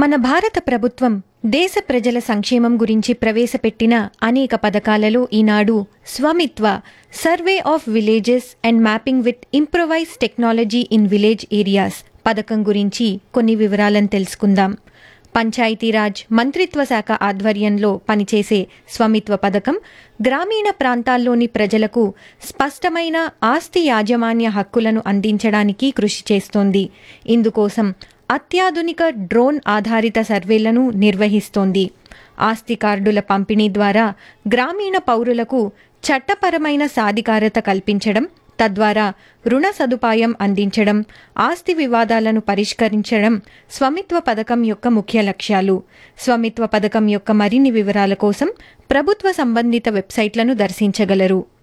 మన భారత ప్రభుత్వం దేశ ప్రజల సంక్షేమం గురించి ప్రవేశపెట్టిన అనేక పథకాలలో ఈనాడు Svamitva survey of villages and mapping with improvise technology in village areas పథకం గురించి కొన్ని వివరాలను తెలుసుకుందాం. పంచాయతీరాజ్ మంత్రిత్వ శాఖ ఆధ్వర్యంలో పనిచేసే స్వమిత్వ పథకం గ్రామీణ ప్రాంతాల్లోని ప్రజలకు స్పష్టమైన ఆస్తి యాజమాన్య హక్కులను అందించడానికి కృషి చేస్తోంది. ఇందుకోసం అత్యాధునిక డ్రోన్ ఆధారిత సర్వేలను నిర్వహిస్తోంది. ఆస్తి కార్డుల పంపిణీ ద్వారా గ్రామీణ పౌరులకు చట్టపరమైన సాధికారత కల్పించడం, తద్వారా రుణ సదుపాయం అందించడం, ఆస్తి వివాదాలను పరిష్కరించడం స్వమిత్వ పథకం యొక్క ముఖ్య లక్ష్యాలు. స్వమిత్వ పథకం యొక్క మరిన్ని వివరాల కోసం ప్రభుత్వ సంబంధిత వెబ్సైట్లను దర్శించగలరు.